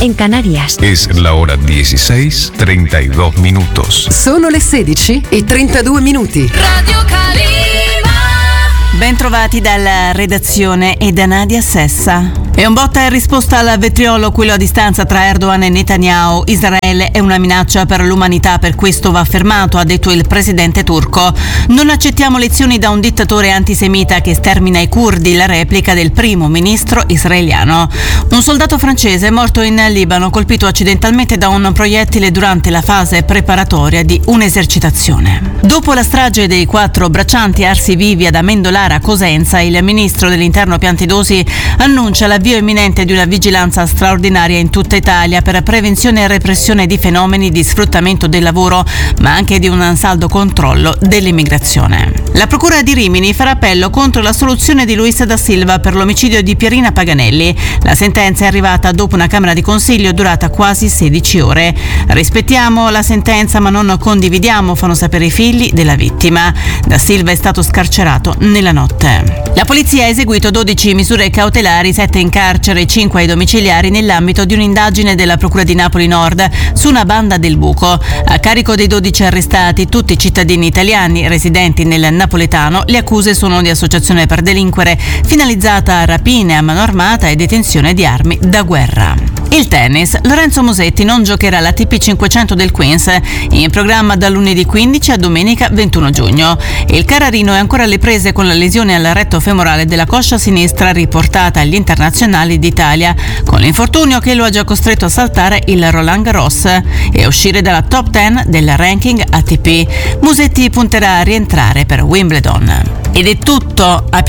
en Canarias. Es la hora 16:32 minutos. Sono le 16:32. Radio Calima. Ben trovati dalla redazione e da Nadia Sessa. È un botta in risposta al vetriolo quello a distanza tra Erdogan e Netanyahu. Israele è una minaccia per l'umanità, per questo va fermato, ha detto il presidente turco. Non accettiamo lezioni da un dittatore antisemita che stermina i curdi, la replica del primo ministro israeliano. Un soldato francese è morto in Libano, colpito accidentalmente da un proiettile durante la fase preparatoria di un'esercitazione. Dopo la strage dei 4 braccianti arsi vivi ad Amendolara, Cosenza, il ministro dell'Interno Piantedosi annuncia l'avvio imminente di una vigilanza straordinaria in tutta Italia per prevenzione e repressione di fenomeni di sfruttamento del lavoro, ma anche di un saldo controllo dell'immigrazione. La Procura di Rimini farà appello contro la soluzione di Luis da Silva per l'omicidio di Pierina Paganelli. La sentenza è arrivata dopo una Camera di Consiglio durata quasi 16 ore. Rispettiamo la sentenza ma non condividiamo, fanno sapere i figli della vittima. Da Silva è stato scarcerato nella notte. La polizia ha eseguito 12 misure cautelari, 7 in carcere e 5 ai domiciliari nell'ambito di un'indagine della Procura di Napoli Nord su una banda del buco. A carico dei 12 arrestati, tutti cittadini italiani residenti nel napoletano, le accuse sono di associazione per delinquere finalizzata a rapine a mano armata e detenzione di armi da guerra. Il tennis. Lorenzo Musetti non giocherà l'ATP 500 del Queens, in programma da lunedì 15 a domenica 21 giugno. Il Carrarino è ancora alle prese con la lesione al retto femorale della coscia sinistra riportata agli internazionali d'Italia, con l'infortunio che lo ha già costretto a saltare il Roland Garros e a uscire dalla top 10 del ranking ATP. Musetti punterà a rientrare per Wimbledon. Ed è tutto, a più